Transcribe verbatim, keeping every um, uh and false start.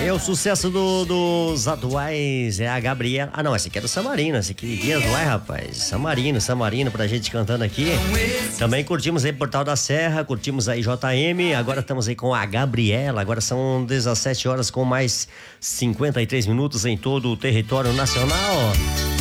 é o sucesso do, dos atuais, é a Gabriela. Ah, não, esse aqui é do Samarino, esse aqui Dias, não é, rapaz? Samarino, Samarino, pra gente cantando aqui. Também curtimos aí Portal da Serra, curtimos aí J M, agora estamos aí com a Gabriela. Agora são dezessete horas com mais cinquenta e três minutos em todo o território nacional.